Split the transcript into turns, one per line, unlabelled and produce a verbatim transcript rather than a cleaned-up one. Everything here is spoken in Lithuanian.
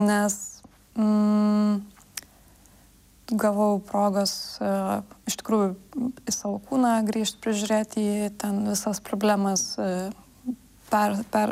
nes mm, gavau progos uh, iš tikrųjų į savo kūną grįžti, prižiūrėti jį, ten visas problemas uh, per, per,